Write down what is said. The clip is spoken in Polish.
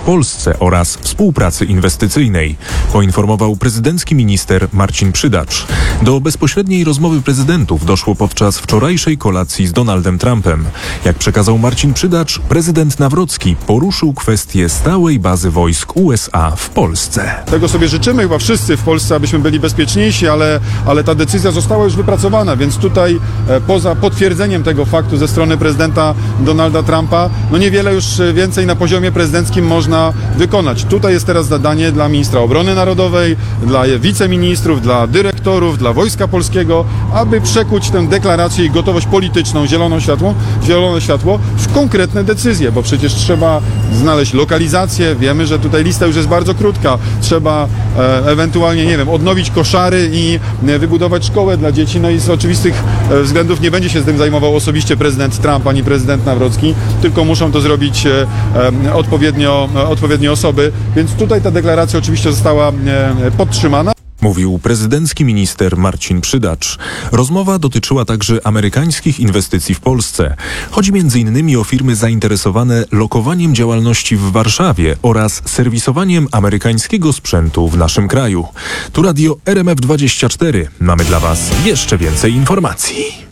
Polsce oraz współpracy inwestycyjnej, poinformował prezydencki minister Marcin Przydacz. Do bezpośredniej rozmowy prezydentów doszło podczas wczorajszej kolacji z Donaldem Trumpem. Jak przekazał Marcin Przydacz, prezydent Nawrocki poruszył kwestię stałej bazy wojsk USA w Polsce. Tego sobie życzymy chyba wszyscy w Polsce, abyśmy byli bezpieczniejsi, ale ta decyzja została już wypracowana, więc tutaj poza potwierdzeniem tego faktu ze strony prezydenta Donalda Trumpa, no niewiele już więcej na poziomie prezydenckim można wykonać. Tutaj jest teraz zadanie dla ministra obrony narodowej, dla wiceministrów, dla dyrektorów, dla Wojska Polskiego, aby przekuć tę deklarację i gotowość polityczną, zielone światło w konkretne decyzje, bo przecież trzeba znaleźć lokalizację. Wiemy, że tutaj lista już jest bardzo krótka. Trzeba ewentualnie, nie wiem, odnowić koszary i wybudować szkołę dla dzieci. No i z oczywistych względów nie będzie się z tym zajmował osobiście prezydent Trump ani prezydent Nawrocki, tylko muszą to zrobić odpowiednie osoby. Więc tutaj ta deklaracja oczywiście została podtrzymana. Mówił prezydencki minister Marcin Przydacz. Rozmowa dotyczyła także amerykańskich inwestycji w Polsce. Chodzi m.in. o firmy zainteresowane lokowaniem działalności w Warszawie oraz serwisowaniem amerykańskiego sprzętu w naszym kraju. Tu radio RMF24. Mamy dla Was jeszcze więcej informacji.